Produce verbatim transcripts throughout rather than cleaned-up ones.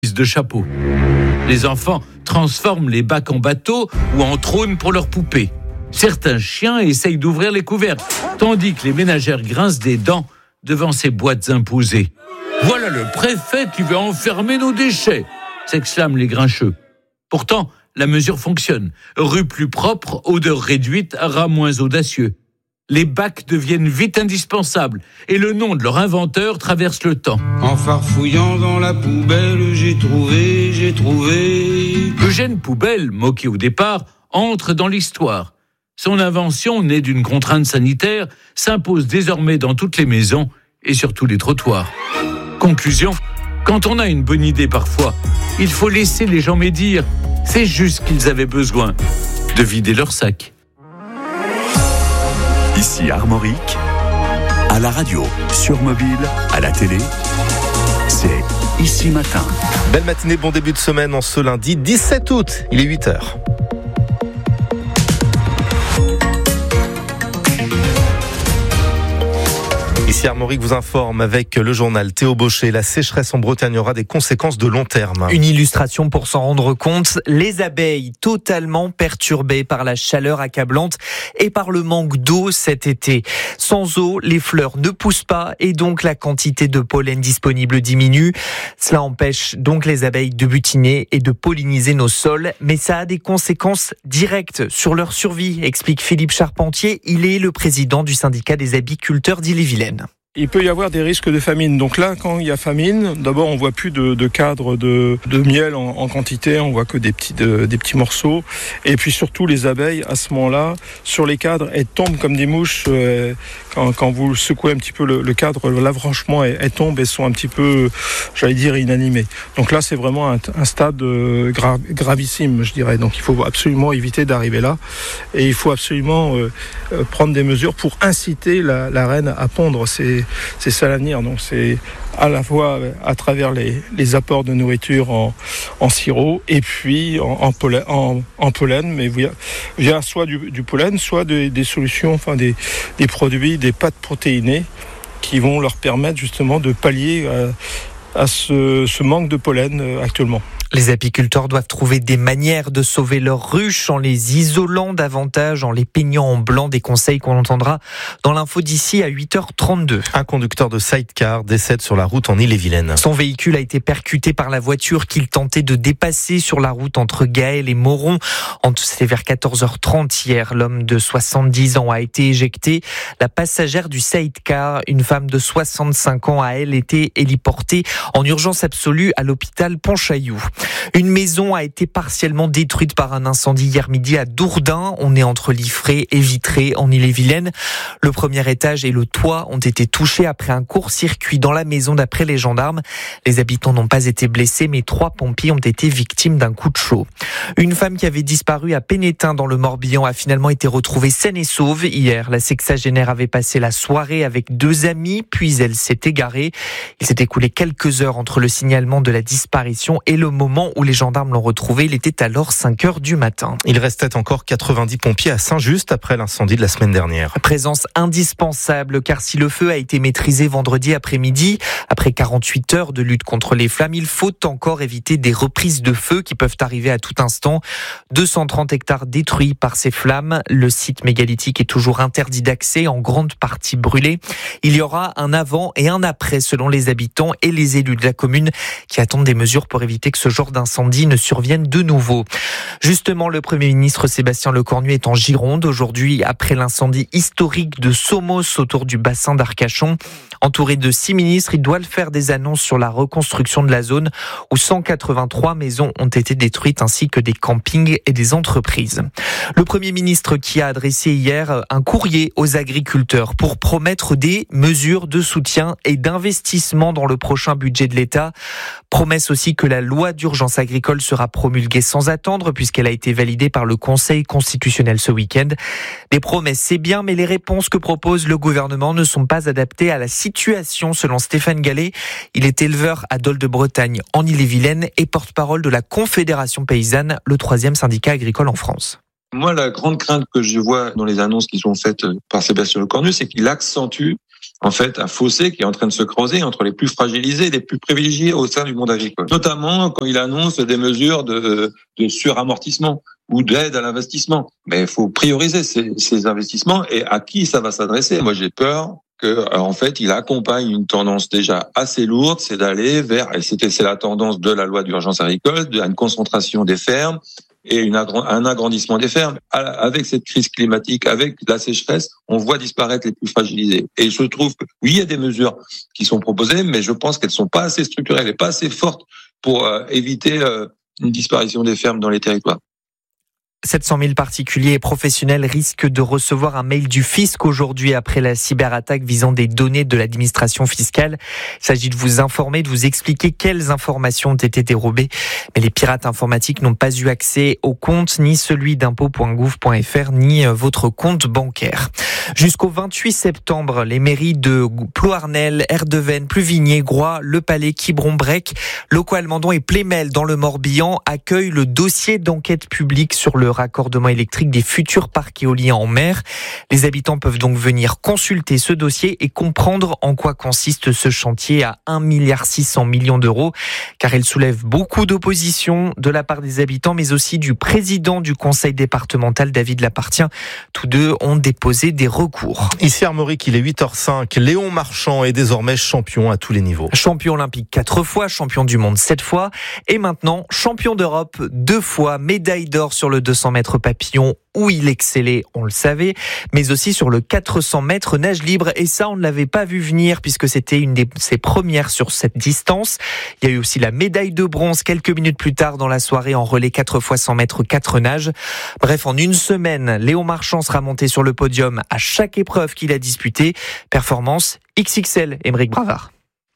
de chapeau. Les enfants transforment les bacs en bateaux ou en trônes pour leurs poupées. Certains chiens essayent d'ouvrir les couvercles, tandis que les ménagères grincent des dents devant ces boîtes imposées. « Voilà le préfet qui veut enfermer nos déchets !» s'exclament les grincheux. Pourtant, la mesure fonctionne. Rue plus propre, odeur réduite, rats moins audacieux. Les bacs deviennent vite indispensables et le nom de leur inventeur traverse le temps. En farfouillant dans la poubelle, j'ai trouvé, j'ai trouvé... Eugène Poubelle, moqué au départ, entre dans l'histoire. Son invention, née d'une contrainte sanitaire, s'impose désormais dans toutes les maisons et sur tous les trottoirs. Conclusion, quand on a une bonne idée parfois, il faut laisser les gens médire. C'est juste qu'ils avaient besoin de vider leur sac. Ici Armorique, à la radio, sur mobile, à la télé, c'est Ici Matin. Belle matinée, bon début de semaine en ce lundi dix-sept août, il est huit heures. Ici Armorique vous informe avec le journal Théo Baucher. La sécheresse en Bretagne aura des conséquences de long terme. Une illustration pour s'en rendre compte. Les abeilles totalement perturbées par la chaleur accablante et par le manque d'eau cet été. Sans eau, les fleurs ne poussent pas et donc la quantité de pollen disponible diminue. Cela empêche donc les abeilles de butiner et de polliniser nos sols. Mais ça a des conséquences directes sur leur survie, explique Philippe Charpentier. Il est le président du syndicat des apiculteurs d'Ille-et-Vilaine. Il peut y avoir des risques de famine. Donc là, quand il y a famine, d'abord on voit plus de, de cadres de, de miel en, en quantité, on voit que des petits, de, des petits morceaux. Et puis surtout les abeilles, à ce moment-là, sur les cadres, elles tombent comme des mouches. Euh, quand, quand vous secouez un petit peu le, le cadre, là franchement, elles, elles tombent, elles sont un petit peu, j'allais dire, inanimées. Donc là, c'est vraiment un, un stade euh, gra, gravissime, je dirais. Donc il faut absolument éviter d'arriver là. Et il faut absolument euh, euh, prendre des mesures pour inciter la, la reine à pondre. C'est C'est ça l'avenir, donc c'est à la fois à travers les, les apports de nourriture en, en sirop et puis en, en, pollen, en, en pollen, mais via, via soit du, du pollen, soit de, des solutions, enfin des, des produits, des pâtes protéinées qui vont leur permettre justement de pallier à, à ce, ce manque de pollen actuellement. Les apiculteurs doivent trouver des manières de sauver leurs ruches en les isolant davantage, en les peignant en blanc, des conseils qu'on entendra dans l'info d'ici à huit heures trente-deux. Un conducteur de sidecar décède sur la route en Ille-et-Vilaine. Son véhicule a été percuté par la voiture qu'il tentait de dépasser sur la route entre Gaël et Moron. C'était vers quatorze heures trente hier. L'homme de soixante-dix ans a été éjecté. La passagère du sidecar, une femme de soixante-cinq ans, a elle été héliportée en urgence absolue à l'hôpital Pontchaillou. Une maison a été partiellement détruite par un incendie hier midi à Dourdin. On est entre Liffré et Vitré en Ille-et-Vilaine. Le premier étage et le toit ont été touchés après un court-circuit dans la maison d'après les gendarmes. Les habitants n'ont pas été blessés, mais trois pompiers ont été victimes d'un coup de chaud. Une femme qui avait disparu à Pénétin dans le Morbihan a finalement été retrouvée saine et sauve. Hier, la sexagénaire avait passé la soirée avec deux amis, puis elle s'est égarée. Il s'est écoulé quelques heures entre le signalement de la disparition et le moment où les gendarmes l'ont retrouvé. Il était alors cinq heures du matin. Il restait encore quatre-vingt-dix pompiers à Saint-Just après l'incendie de la semaine dernière. Présence indispensable, car si le feu a été maîtrisé vendredi après-midi, après quarante-huit heures de lutte contre les flammes, il faut encore éviter des reprises de feu qui peuvent arriver à tout instant. deux cent trente hectares détruits par ces flammes. Le site mégalithique est toujours interdit d'accès, en grande partie brûlé. Il y aura un avant et un après selon les habitants et les élus de la commune qui attendent des mesures pour éviter que ce genre d'incendie ne survienne de nouveau. Justement, le Premier ministre Sébastien Lecornu est en Gironde aujourd'hui après l'incendie historique de Somos autour du bassin d'Arcachon. Entouré de six ministres, il doit le faire des annonces sur la reconstruction de la zone où cent quatre-vingt-trois maisons ont été détruites ainsi que des campings et des entreprises. Le Premier ministre qui a adressé hier un courrier aux agriculteurs pour promettre des mesures de soutien et d'investissement dans le prochain budget de l'État. Promesse aussi que la loi d'urgence agricole sera promulguée sans attendre puisqu'elle a été validée par le Conseil constitutionnel ce week-end. Des promesses, c'est bien, mais les réponses que propose le gouvernement ne sont pas adaptées à la situation, selon Stéphane Gallet. Il est éleveur à Dol de Bretagne, en Ille-et-Vilaine, et porte-parole de la Confédération paysanne, le troisième syndicat agricole en France. Moi, la grande crainte que je vois dans les annonces qui sont faites par Sébastien Lecornu, c'est qu'il accentue en fait un fossé qui est en train de se creuser entre les plus fragilisés et les plus privilégiés au sein du monde agricole. Notamment quand il annonce des mesures de, de suramortissement ou d'aide à l'investissement. Mais il faut prioriser ces, ces investissements et à qui ça va s'adresser. Moi, j'ai peur que, en fait, il accompagne une tendance déjà assez lourde, c'est d'aller vers, et c'était, c'est la tendance de la loi d'urgence agricole, de une concentration des fermes et une, un agrandissement des fermes. Avec cette crise climatique, avec la sécheresse, on voit disparaître les plus fragilisés. Et je trouve que, oui, il y a des mesures qui sont proposées, mais je pense qu'elles sont pas assez structurelles et pas assez fortes pour euh, éviter euh, une disparition des fermes dans les territoires. sept cent mille particuliers et professionnels risquent de recevoir un mail du fisc aujourd'hui après la cyberattaque visant des données de l'administration fiscale. Il s'agit de vous informer, de vous expliquer quelles informations ont été dérobées. Mais les pirates informatiques n'ont pas eu accès au compte, ni celui d'impôt point gouv point fr, ni votre compte bancaire. Jusqu'au vingt-huit septembre, les mairies de Ploarnel, Erdeven, Pluvigné, Groix, Le Palais, Quiberon-Brec, Locaux-Almendon et Plémel dans le Morbihan accueillent le dossier d'enquête publique sur le raccordement électrique des futurs parcs éoliens en mer. Les habitants peuvent donc venir consulter ce dossier et comprendre en quoi consiste ce chantier à un virgule six milliard d'euros, car il soulève beaucoup d'opposition de la part des habitants, mais aussi du président du conseil départemental, David Lapartien. Tous deux ont déposé des recours. Ici Armorique, il est huit heures cinq. Léon Marchand est désormais champion à tous les niveaux. Champion olympique quatre fois, champion du monde sept fois, et maintenant champion d'Europe deux fois, médaille d'or sur le deux cents mètres papillon où il excellait, on le savait, mais aussi sur le quatre cents mètres nage libre, et ça on ne l'avait pas vu venir puisque c'était une de ses premières sur cette distance. Il y a eu aussi la médaille de bronze quelques minutes plus tard dans la soirée en relais quatre fois cent mètres quatre nages. Bref, en une semaine, Léon Marchand sera monté sur le podium à chaque épreuve qu'il a disputée. Performance X X L, Émeric Bravard.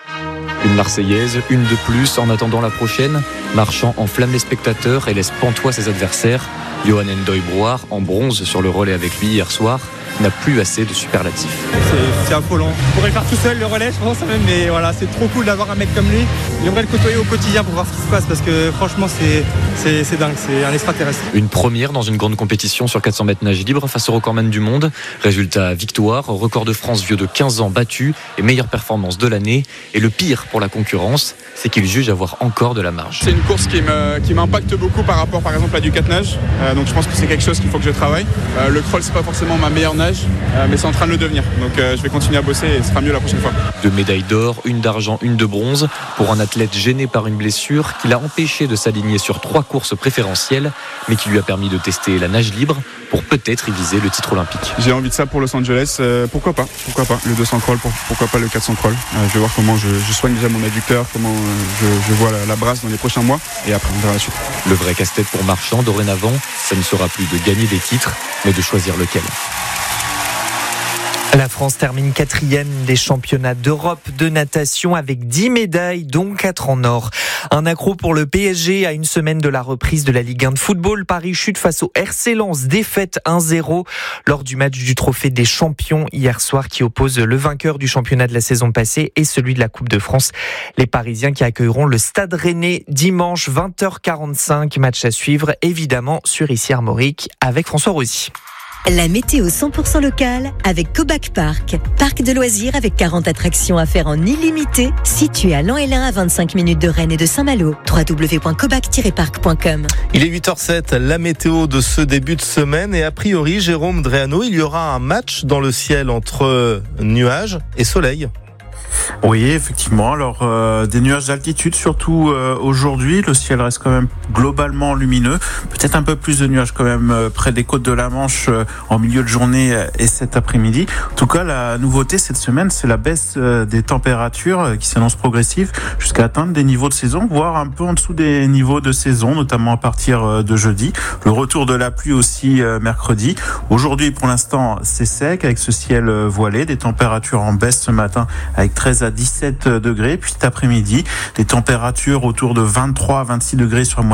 Une Marseillaise, une de plus en attendant la prochaine. Marchand enflamme les spectateurs et laisse pantois ses adversaires. Johan Ndoye-Brouard, en bronze sur le relais avec lui hier soir, n'a plus assez de superlatifs. C'est, c'est affolant. Je pourrais le faire tout seul le relais, je pense même, mais voilà, c'est trop cool d'avoir un mec comme lui. J'aimerais le côtoyer au quotidien pour voir ce qui se passe parce que franchement, c'est, c'est, c'est dingue, c'est un extraterrestre. Une première dans une grande compétition sur quatre cents mètres nage libre face au recordman du monde. Résultat, victoire, record de France vieux de quinze ans battu et meilleure performance de l'année. Et le pire pour la concurrence, c'est qu'il juge avoir encore de la marge. C'est une course qui, me, qui m'impacte beaucoup par rapport par exemple à du quatre nage. Euh, donc je pense que c'est quelque chose qu'il faut que je travaille. Euh, le crawl, c'est pas forcément ma meilleure nage, euh, mais c'est en train de le devenir. Donc euh, je vais continuer à bosser et ce sera mieux la prochaine fois. Deux médailles d'or, une d'argent, une de bronze pour un athlète gêné par une blessure qui l'a empêché de s'aligner sur trois courses préférentielles, mais qui lui a permis de tester la nage libre pour peut-être y viser le titre olympique. J'ai envie de ça pour Los Angeles, euh, pourquoi pas, pourquoi pas. Le deux cents crawl, pour, pourquoi pas le quatre cents crawl. Euh, je vais voir comment je, je soigne déjà mon adducteur, comment euh, je, je vois la, la brasse dans les prochains mois et après on verra la suite. Le vrai casse-tête pour Marchand, dorénavant, ça ne sera plus de gagner des titres, mais de choisir lequel. La France termine quatrième des championnats d'Europe de natation avec dix médailles, dont quatre en or. Un accro pour le P S G à une semaine de la reprise de la Ligue un de football. Paris chute face au R C Lens, défaite un zéro lors du match du Trophée des Champions hier soir qui oppose le vainqueur du championnat de la saison passée et celui de la Coupe de France. Les Parisiens qui accueilleront le Stade Rennais dimanche vingt heures quarante-cinq. Match à suivre évidemment sur Ici Armorique avec François Rosy. La météo cent pour cent locale avec Cobac Park. Parc de loisirs avec quarante attractions à faire en illimité, situé à Lan-Hélin à vingt-cinq minutes de Rennes et de Saint-Malo. w w w point cobac tiret parc point com. Il est huit heures sept, la météo de ce début de semaine et a priori, Jérôme Dréano, il y aura un match dans le ciel entre nuages et soleil. Oui, effectivement. Alors, euh, des nuages d'altitude, surtout euh, aujourd'hui. Le ciel reste quand même globalement lumineux. Peut-être un peu plus de nuages quand même euh, près des côtes de la Manche euh, en milieu de journée euh, et cet après-midi. En tout cas, la nouveauté cette semaine, c'est la baisse euh, des températures euh, qui s'annonce progressive jusqu'à atteindre des niveaux de saison, voire un peu en dessous des niveaux de saison, notamment à partir euh, de jeudi. Le retour de la pluie aussi euh, mercredi. Aujourd'hui, pour l'instant, c'est sec avec ce ciel euh, voilé. Des températures en baisse ce matin avec treize à dix-sept degrés. Puis cet après-midi, des températures autour de vingt-trois à vingt-six degrés sur la moitié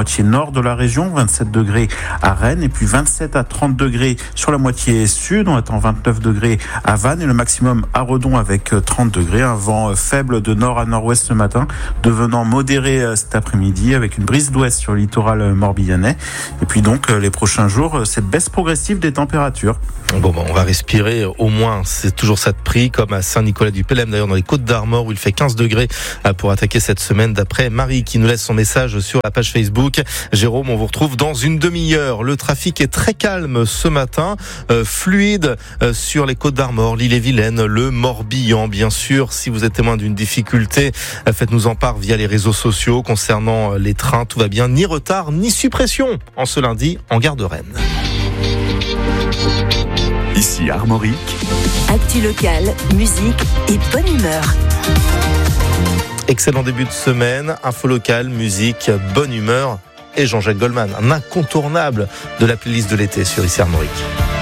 moitié nord de la région, vingt-sept degrés à Rennes et puis vingt-sept à trente degrés sur la moitié sud. On attend vingt-neuf degrés à Vannes et le maximum à Redon avec trente degrés. Un vent faible de nord à nord-ouest ce matin, devenant modéré cet après-midi avec une brise d'ouest sur le littoral morbihanais. Et puis donc les prochains jours, cette baisse progressive des températures. Bon, ben, on va respirer au moins, c'est toujours ça de prix, comme à Saint-Nicolas-du-Pélem, d'ailleurs dans les Côtes d'Armor où il fait quinze degrés pour attaquer cette semaine, d'après Marie qui nous laisse son message sur la page Facebook. Jérôme, on vous retrouve dans une demi-heure. Le trafic est très calme ce matin, euh, fluide euh, sur les Côtes d'Armor, l'Ille-et-Vilaine, le Morbihan, bien sûr. Si vous êtes témoin d'une difficulté, euh, faites-nous en part via les réseaux sociaux concernant euh, les trains. Tout va bien, ni retard, ni suppression en ce lundi en gare de Rennes. Ici Armorique. Actu locale, musique et bonne humeur. Excellent début de semaine, info locale, musique, bonne humeur et Jean-Jacques Goldman, un incontournable de la playlist de l'été sur Ici Armorique.